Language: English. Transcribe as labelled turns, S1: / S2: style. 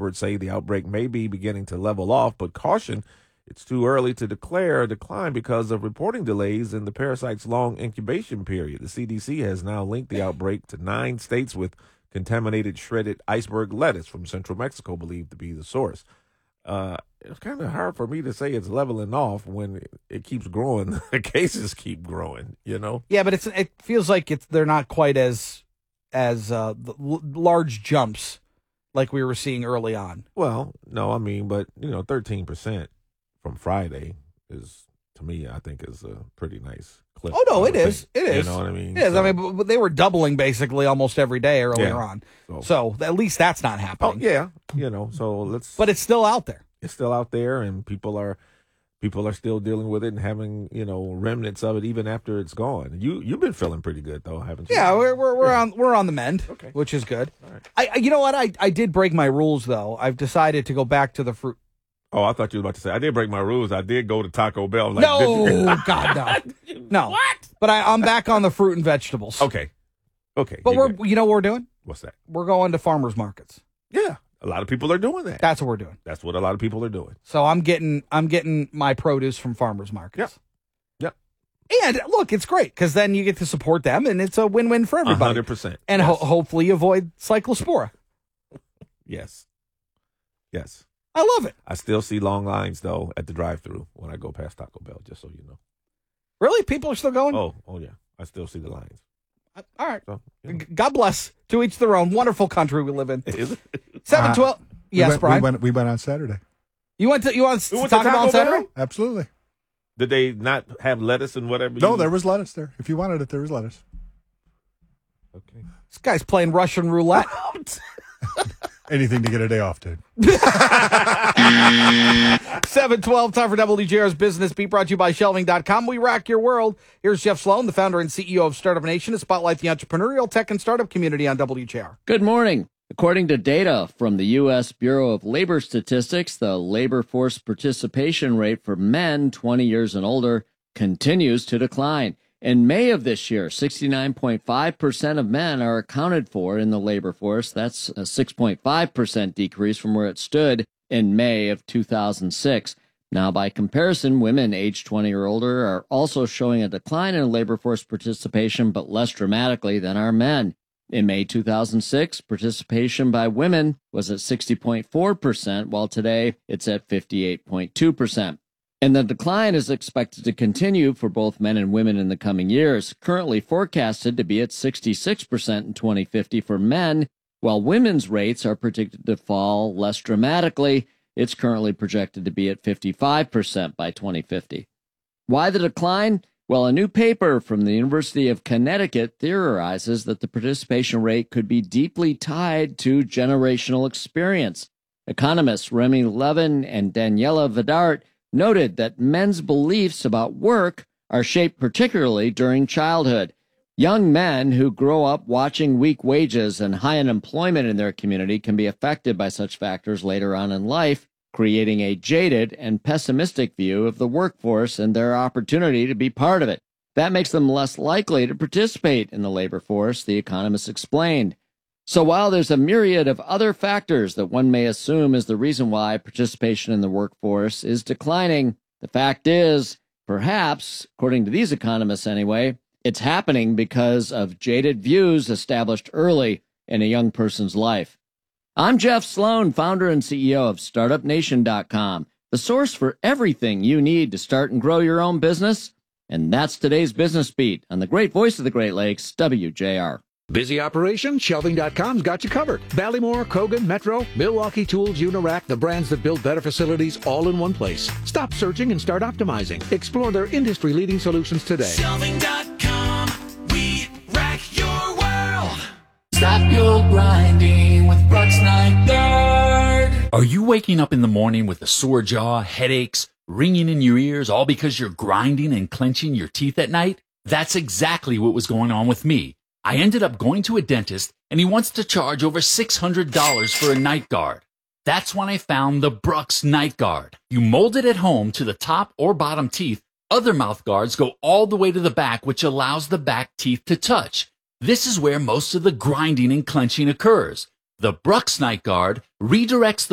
S1: experts say the outbreak may be beginning to level off, but caution it's too early to declare a decline because of reporting delays in the parasite's long incubation period. The CDC has now linked the outbreak to 9 states with contaminated shredded iceberg lettuce from central Mexico, believed to be the source. It's kind of hard for me to say it's leveling off when it keeps growing. The cases keep growing, you know?
S2: Yeah, but it feels like they're not quite as large jumps like we were seeing early on.
S1: Well, no, I mean, but, 13% from Friday is, to me, I think is a pretty nice clip.
S2: Oh, no, it is. It is.
S1: You know what I mean?
S2: It is.
S1: So,
S2: I mean, but they were doubling basically almost every day earlier on. So at least that's not happening.
S1: Oh, yeah. So let's.
S2: But it's still out there.
S1: It's still out there, and people are still dealing with it and having, remnants of it even after it's gone. You've been feeling pretty good though, haven't you?
S2: Yeah, we're on the mend, okay, which is good. All right. You know what? I did break my rules though. I've decided to go back to the fruit.
S1: Oh, I thought you were about to say I did break my rules. I did go to Taco Bell.
S2: No, God, no. No.
S1: What?
S2: But I'm back on the fruit and vegetables.
S1: Okay.
S2: But you know what we're doing?
S1: What's that?
S2: We're going to farmers markets.
S1: Yeah. A lot of people are doing that.
S2: That's what we're doing.
S1: That's what a lot of people are doing.
S2: So I'm getting my produce from farmers markets.
S1: Yep.
S2: And look, it's great because then you get to support them, and it's a win-win for everybody.
S1: 100%.
S2: And hopefully avoid cyclospora.
S1: Yes.
S2: I love it.
S1: I still see long lines though at the drive-thru when I go past Taco Bell. Just so you know.
S2: Really, people are still going?
S1: Oh yeah. I still see the lines.
S2: All right.
S1: So,
S2: God bless. To each their own. Wonderful country we live in.
S1: 712.
S2: Yes, Brian.
S3: We went on Saturday.
S2: You want to talk about on Saturday?
S3: Absolutely.
S1: Did they not have lettuce and whatever?
S3: No, there was lettuce there. If you wanted it, there was lettuce.
S1: Okay.
S2: This guy's playing Russian roulette.
S3: Anything to get a day off, dude.
S2: 712, time for WJR's Business Beat, brought to you by Shelving.com. We rock your world. Here's Jeff Sloan, the founder and CEO of Startup Nation, to spotlight the entrepreneurial tech and startup community on WJR.
S4: Good morning. According to data from the U.S. Bureau of Labor Statistics, the labor force participation rate for men 20 years and older continues to decline. In May of this year, 69.5% of men are accounted for in the labor force. That's a 6.5% decrease from where it stood in May of 2006. Now, by comparison, women aged 20 or older are also showing a decline in labor force participation, but less dramatically than our men. In May 2006, participation by women was at 60.4%, while today it's at 58.2%. And the decline is expected to continue for both men and women in the coming years, currently forecasted to be at 66% in 2050 for men, while women's rates are predicted to fall less dramatically. It's currently projected to be at 55% by 2050. Why the decline? Well, a new paper from the University of Connecticut theorizes that the participation rate could be deeply tied to generational experience. Economists Remy Levin and Daniela Vidart noted that men's beliefs about work are shaped particularly during childhood. Young men who grow up watching weak wages and high unemployment in their community can be affected by such factors later on in life, creating a jaded and pessimistic view of the workforce and their opportunity to be part of it. That makes them less likely to participate in the labor force, the economists explained. So while there's a myriad of other factors that one may assume is the reason why participation in the workforce is declining, the fact is, perhaps, according to these economists anyway, it's happening because of jaded views established early in a young person's life. I'm Jeff Sloan, founder and CEO of StartupNation.com, the source for everything you need to start and grow your own business. And that's today's Business Beat on the great voice of the Great Lakes, WJR.
S5: Busy operation? Shelving.com's got you covered. Ballymore, Kogan, Metro, Milwaukee Tools, Unirac, the brands that build better facilities all in one place. Stop searching and start optimizing. Explore their industry-leading solutions today.
S6: Shelving.com, we rack your world. Stop your grinding with Brooks Night Guard.
S7: Are you waking up in the morning with a sore jaw, headaches, ringing in your ears, all because you're grinding and clenching your teeth at night? That's exactly what was going on with me. I ended up going to a dentist, and he wants to charge over $600 for a night guard. That's when I found the Brooks Night Guard. You mold it at home to the top or bottom teeth. Other mouth guards go all the way to the back, which allows the back teeth to touch. This is where most of the grinding and clenching occurs. The Brooks Night Guard redirects the